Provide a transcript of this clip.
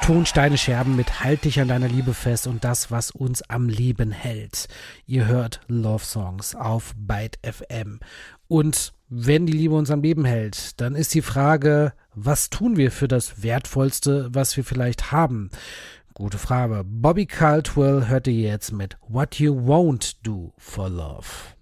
Tonsteine Scherben mit Halt dich an deiner Liebe fest und das, was uns am Leben hält. Ihr hört Love Songs auf Byte FM. Und wenn die Liebe uns am Leben hält, dann ist die Frage, was tun wir für das Wertvollste, was wir vielleicht haben? Gute Frage. Bobby Caldwell hört ihr jetzt mit What You Won't Do for Love.